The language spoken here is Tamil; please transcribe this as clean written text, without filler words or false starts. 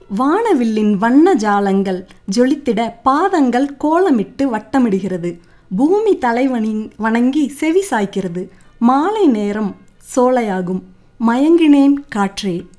வானவில்லின் வண்ண ஜாலங்கள் ஜொலித்திட பாதங்கள் கோலமிட்டு வட்டமிடுகிறது. பூமி வணங்கி செவி சாய்க்கிறது. மாலை நேரம் சோலையாகும். மயங்கினேன் காற்றே.